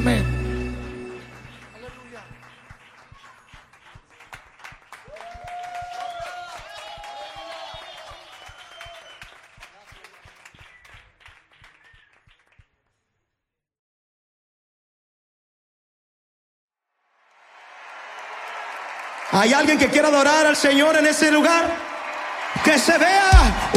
Amén. ¿Hay alguien que quiera adorar al Señor en ese lugar? Que se vea